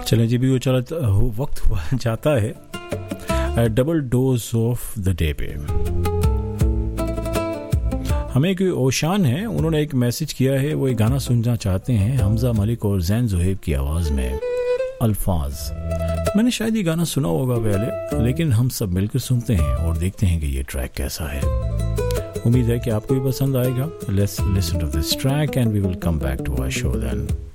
चलें जी, भी वो चला वक्त हुआ जाता है double dose of the day पे। हमें कोई ओशान है, उन्होंने एक मैसेज किया है, वो एक गाना सुनना चाहते हैं हमजा मलिक और जैन ज़ुहैब की आवाज़ में, अल्फाज। मैंने शायद ये गाना सुना होगा पहले, लेकिन हम सब मिलकर सुनते हैं और देखते हैं कि ये ट्रैक कैसा है। उम्मीद है कि आपको भी पसंद आएगा। Let's listen to this track and we will come back to our show then.